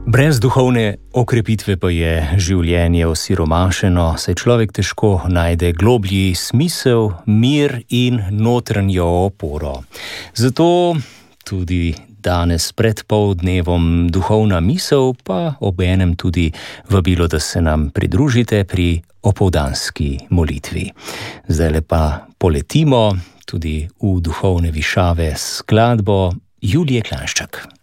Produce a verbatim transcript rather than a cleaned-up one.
Brez duhovne okrepitve pa je življenje osiromašeno, saj človek težko najde globlji smisel, mir in notranjo oporo. Zato tudi danes pred poldnevom duhovna misel, pa obenem tudi vabilo, da se nam pridružite pri opoldanski molitvi. Zdajle pa poletimo tudi v duhovne višave s skladbo Julije Klanšček.